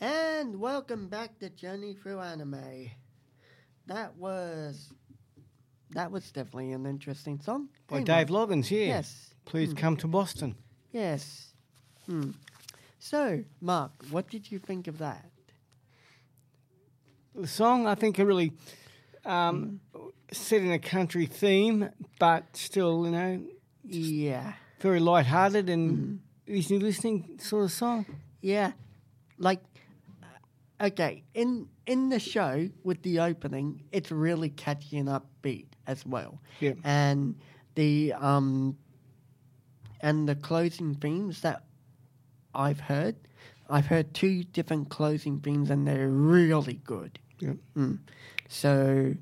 And welcome back to Journey Through Anime. That was definitely an interesting song. By Hey, Dave Mark. Loggins, yeah. Yes. Please come to Boston. Yes. So, Mark, what did you think of that? The song, I think, are really set in a country theme, but still, Yeah. very light-hearted and easy listening sort of song. Yeah. Like, okay, in the show with the opening, it's really catchy and upbeat as well. Yeah. And the closing themes that I've heard two different closing themes and they're really good. Yeah. So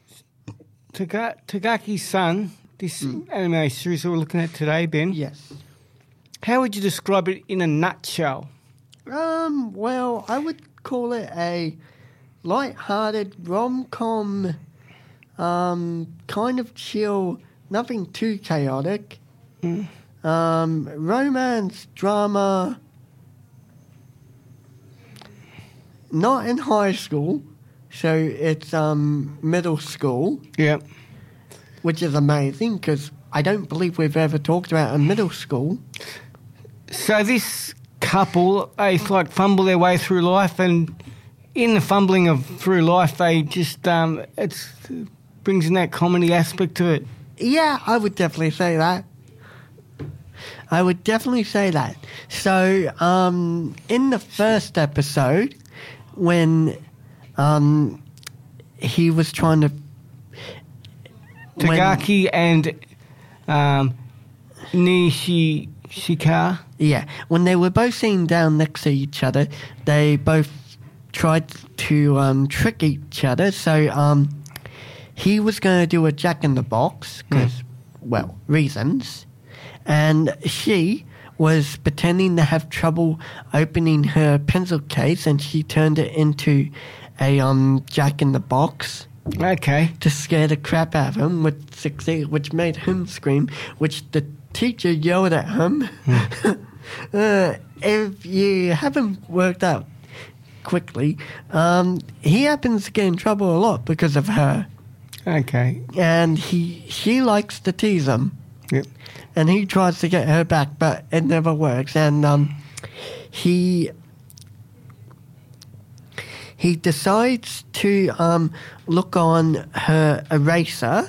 Tagaki-san, this anime series that we're looking at today, Ben, yes. how would you describe it in a nutshell? Well, I would call it a light-hearted rom-com, kind of chill, nothing too chaotic. Romance, drama, not in high school, so it's middle school, Yeah. which is amazing because I don't believe we've ever talked about a middle school. So this couple, they fumble their way through life, and in the fumbling through life, they just it brings in that comedy aspect to it. Yeah, I would definitely say that. So, in the first episode, when he was trying to... Tagaki and Nishika. Yeah, when they were both sitting down next to each other, they both tried to trick each other. So he was going to do a Jack-in-the-Box because, well, reasons. And she was pretending to have trouble opening her pencil case, and she turned it into a Jack-in-the-Box. Okay. To scare the crap out of him, which made him scream, which the teacher yelled at him. If you haven't worked out quickly, he happens to get in trouble a lot because of her. Okay. And she likes to tease him. Yep. And he tries to get her back, but it never works. And he decides to look on her eraser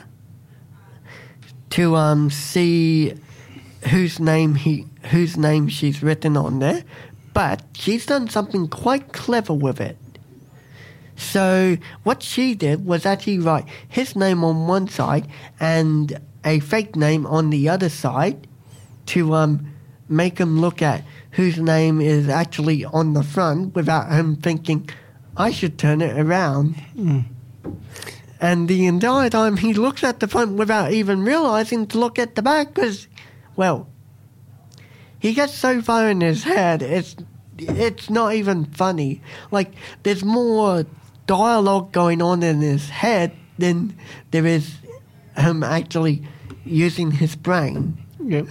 to see whose name she's written on there, but she's done something quite clever with it. So what she did was actually write his name on one side and a fake name on the other side to make him look at whose name is actually on the front without him thinking, I should turn it around. And the entire time he looks at the front without even realizing to look at the back because, well, he gets so far in his head, it's not even funny. Like, there's more dialogue going on in his head than there is him actually using his brain. Yep.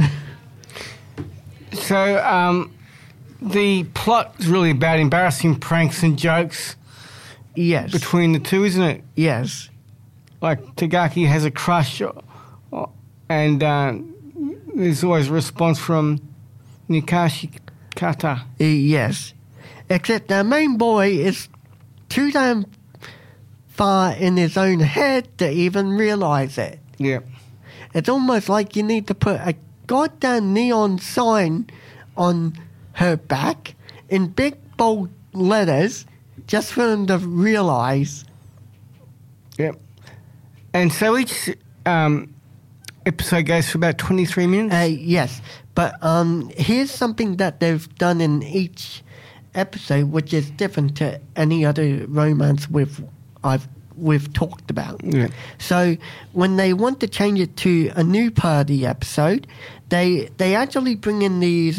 So, the plot is really about embarrassing pranks and jokes. Yes. Between the two, isn't it? Yes. Like, Tagaki has a crush, and there's always a response from Nikashikata. Yes. Except the main boy is too damn far in his own head to even realize it. Yeah. It's almost like you need to put a goddamn neon sign on her back in big bold letters just for him to realize. Yep. And so each episode goes for about 23 minutes? Yes. But here's something that they've done in each episode which is different to any other romance we've talked about. Yeah. So when they want to change it to a new part of the episode, they actually bring in these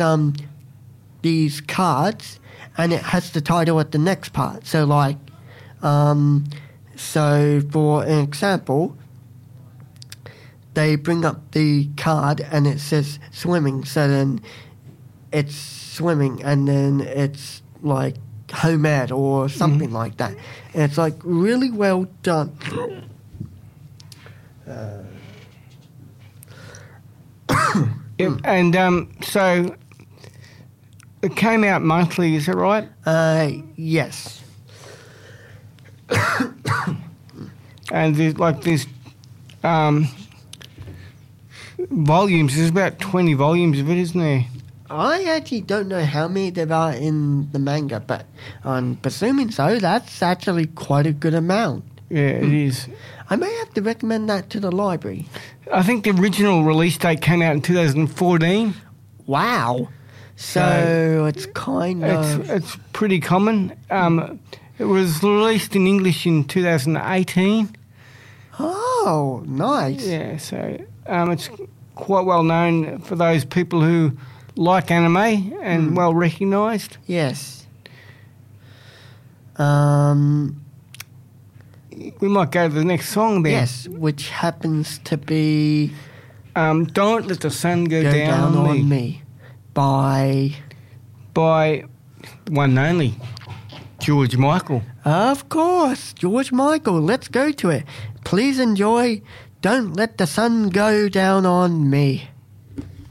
cards, and it has the title at the next part. So like, so for an example, they bring up the card and it says swimming. So then it's swimming, and then it's like home ed or something like that. And it's like really well done. And so it came out monthly, is that right? Yes. And there's volumes. There's about 20 volumes of it, isn't there? I actually don't know how many there are in the manga, but I'm presuming so. That's actually quite a good amount. Yeah, it is. I may have to recommend that to the library. I think the original release date came out in 2014. Wow. So it's kind of... It's pretty common. It was released in English in 2018. Oh, nice. Yeah, so it's quite well known for those people who like anime and well recognised. Yes. We might go to the next song then. Yes, which happens to be... Don't Let the Sun Go Down on Me. By one and only, George Michael. Of course, George Michael. Let's go to it. Please enjoy Don't Let the Sun Go Down on Me.